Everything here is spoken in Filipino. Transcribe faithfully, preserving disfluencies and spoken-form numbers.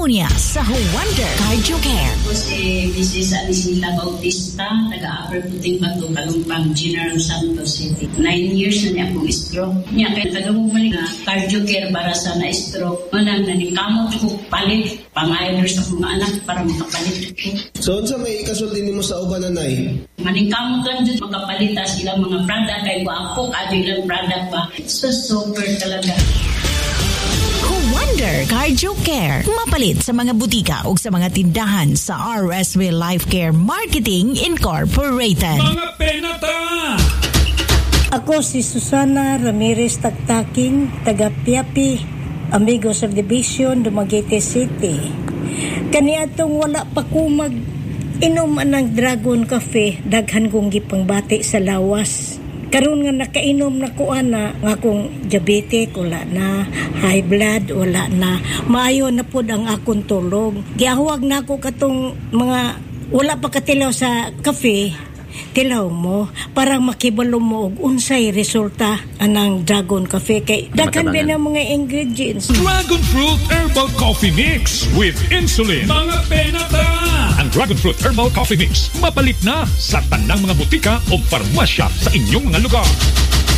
Unya sa Wonder Cardio Care. Ako si Missus Anisita Bautista, taga-Upper Puting Bato, Kalumpang, General Santos City. Nine years na niya akong stroke. Niya kaya taga-mumalik na cardio care para sa na-stroke. Manang nanikamot ko palit. Pang-ayoders ako mga anak para makapalit ko. So, unsa may ikasulti nimo sa uban nanay? Maningkamot lang dito makapalitas ilang mga product. Kaya ko ako, kado ilang product ba. So, super talaga. Wonder Cardio Care. Mapalit sa mga butika o sa mga tindahan sa R S W Life Care Marketing Incorporated. Mga penata! Ako si Susana Ramirez Taktaking, taga-Piapi, Amigos Subdivision, Dumaguete City. Kaniadtong wala pa ko mag inom ng Dragon Cafe, daghan kong gipangbati sa lawas. Karon nga nakainom na ko ana nga kung diabetic wala na, high blood wala na, maayo na pud ang akong tulog. Giahuwag na ako katong mga wala pa katilaw sa cafe, tilaw mo para makibalo mo og unsay resulta anang Dragon Cafe kay daghan ba na mga ingredients. Dragon Fruit Herbal Coffee Mix with insulin. Mga penata! Ang Dragon Fruit Herbal Coffee Mix mapalit na sa tanang mga butika o farmasya sa inyong mga lugar.